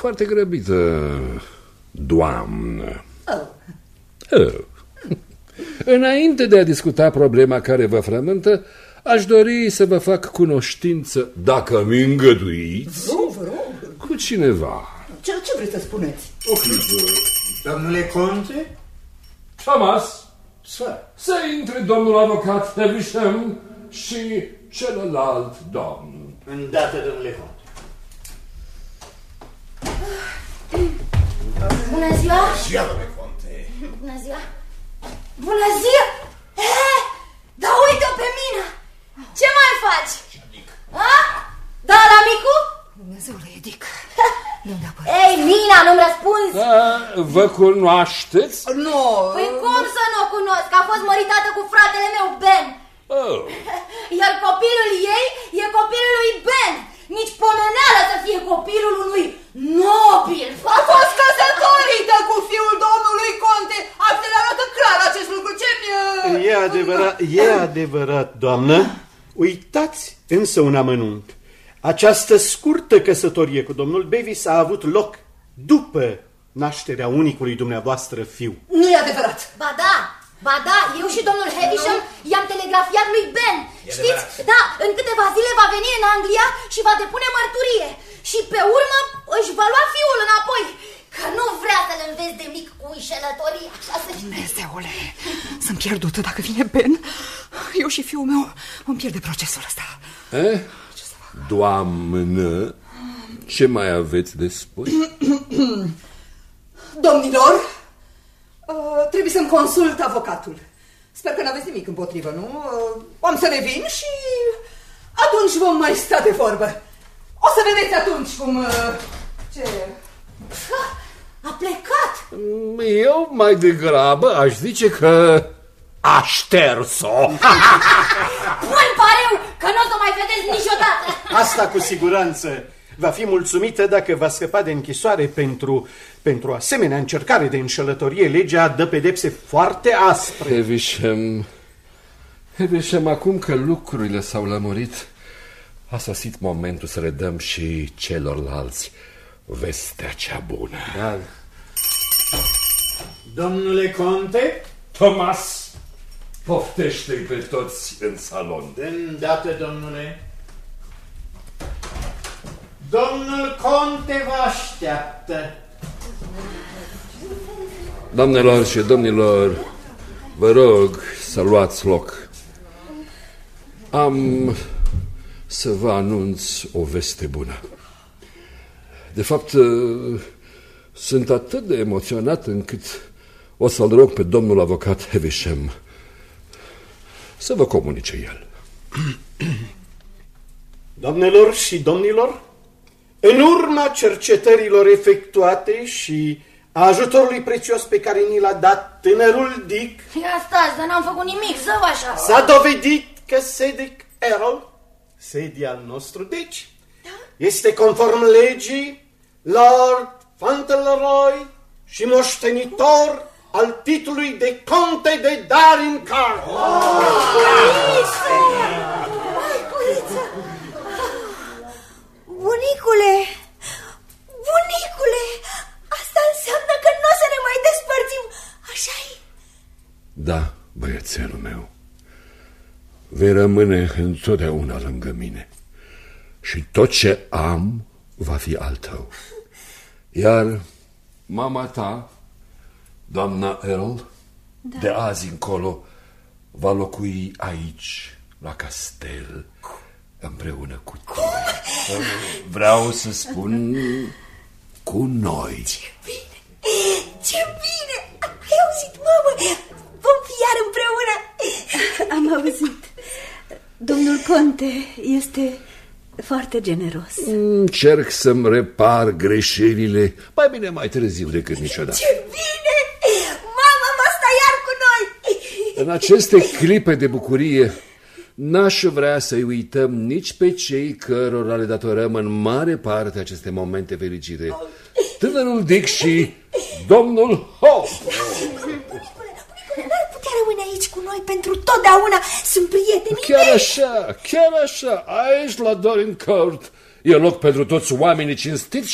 foarte grăbită, doamnă. Înainte de a discuta problema care vă frământă, aș dori să vă fac cunoștință, dacă mi îngăduiți, cu cineva. Ce vreți să spuneți? O clipă, domnule conte? Thomas, Sir. să intre domnul avocat Havisham și celălalt domn. Îndată, domnule conte. Bună ziua! Ziua, domnule conte. Bună ziua! Bună ziua! Da, uite-o pe mine! Ce mai faci? Da, la micu? Dumnezeule, Edic. Ei, Mina, nu-mi răspunzi? Vă cunoașteți? Nu. Păi cum să nu o cunosc? A fost măritată cu fratele meu, Ben. Iar copilul ei e copilul lui Ben. Nici pomeneală să fie copilul unui nobil. A fost căsătorită cu fiul domnului conte. Actele arată clar acest lucru. E adevărat, doamnă. Uitați însă un amănunt. Această scurtă căsătorie cu domnul Bevis a avut loc după nașterea unicului dumneavoastră fiu. Nu e adevărat. Ba da, eu și domnul Havisham i-am telegrafiat lui Ben. Știți? Da, în câteva zile va veni în Anglia și va depune mărturie. Și pe urmă își va lua fiul înapoi. Că nu vrea să-l înveți de mic cu înșelătorie, așa să știi. Dumnezeule, sunt pierdută dacă vine Ben. Eu și fiul meu vom pierde procesul ăsta. Doamnă, ce mai aveți de spus? Domnilor, trebuie să-mi consult avocatul. Sper că n-aveți nimic împotrivă, nu? Am să revin și atunci vom mai sta de vorbă. O să vedeți atunci cum... Ce... A plecat. Eu mai degrabă aș zice că a șters-o. Bun pariu că nu o să mai vedeți niciodată. Asta cu siguranță. Va fi mulțumită dacă va scăpa de închisoare pentru asemenea încercare de înșelătorie. Legea dă pedepse foarte aspre. Havisham, acum că lucrurile s-au lămurit, a sosit momentul să le dăm și celorlalți vestea cea bună. Da. Domnule conte? Thomas, poftește-i pe toți în salon. De îndată, domnule. Domnul conte vă așteaptă. Doamnelor și domnilor, vă rog să luați loc. Am să vă anunț o veste bună. De fapt, sunt atât de emoționat încât o să-l rog pe domnul avocat Havisham să vă comunice el. Doamnelor și domnilor, în urma cercetărilor efectuate și a ajutorului prețios pe care ni l-a dat tânărul Dick, Ia stați, dar n-am făcut nimic, să vă așa. s-a dovedit că Cedric Errol, Sedi al nostru, deci, este conform legii Lord Fauntleroy și moștenitor al titlului de conte de Darncar. Bunicule, asta înseamnă că nu o să ne mai despărțim, așa-i? Da, băiețelul meu, vei rămâne întotdeauna lângă mine și tot ce am va fi al tău. Iar mama ta, doamna Earl, de azi încolo va locui aici, la castel, împreună cu tine. Vreau să spun cu noi. Ce bine! Ai auzit, mamă? Vom fi iar împreună. Am auzit. Domnul conte este foarte generos. Încerc să-mi repar greșelile mai bine mai târziu decât niciodată. Ce bine! Mama va sta iar cu noi. În aceste clipe de bucurie n-aș vrea să-i uităm nici pe cei cărora le datorăm în mare parte aceste momente fericite. Tânărul Dick și domnul Hope. Bunicule, n-ar putea rămâne aici cu noi pentru totdeauna. Sunt prietenii Chiar așa, aici la Dorincourt e loc pentru toți oamenii cinstiți